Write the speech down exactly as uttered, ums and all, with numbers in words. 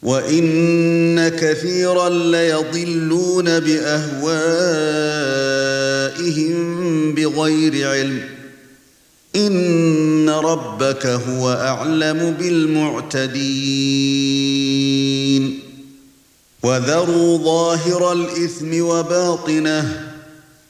وَإِنَّ كَثِيرًا لَيَضِلُّونَ بِأَهْوَائِهِم بِغَيْرِ عِلْمٍ إِنَّ رَبَّكَ هُوَ أَعْلَمُ بِالْمُعْتَدِينَ وَذَرُوا ظَاهِرَ الْإِثْمِ وَبَاطِنَهُ